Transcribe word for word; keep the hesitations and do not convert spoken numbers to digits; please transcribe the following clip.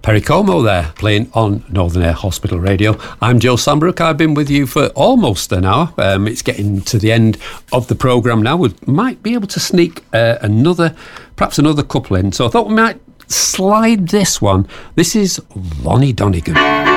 Perry Como there, playing on Northern Air Hospital Radio. I'm Joe Sambrook. I've been with you for almost an hour. Um, it's getting to the end of the programme now. We might be able to sneak uh, another, perhaps another couple in. So I thought we might slide this one. This is Lonnie Donegan.